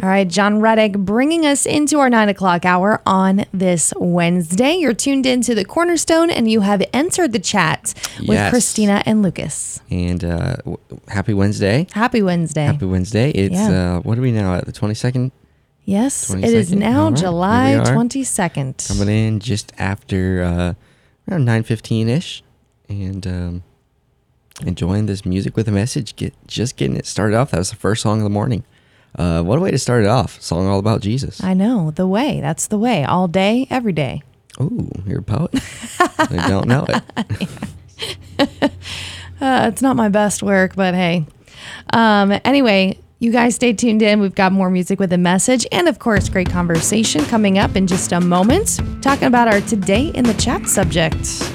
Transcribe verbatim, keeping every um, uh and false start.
All right, John Reddick bringing us into our nine o'clock hour on this Wednesday. You're tuned into the Cornerstone and you have entered the chat with Yes. Christina and Lucas. And uh, w- happy Wednesday. Happy Wednesday. Happy Wednesday. It's, Yeah. uh, what are we now at, the twenty-second? Yes, it is twenty-second? now All right, July here we are. twenty-second. Coming in just after uh, around nine fifteen-ish. And um, enjoying this music with a message. Get Just getting it started off. That was the first song of the morning. Uh, what a way to start it off. Song all about Jesus. I know, the way. That's the way. All day, every day. Ooh, you're a poet. I don't know it. Uh, it's not my best work, but hey. Um, anyway, you guys stay tuned in. We've got more music with a message and, of course, great conversation coming up in just a moment. Talking about our Today in the Chat subject.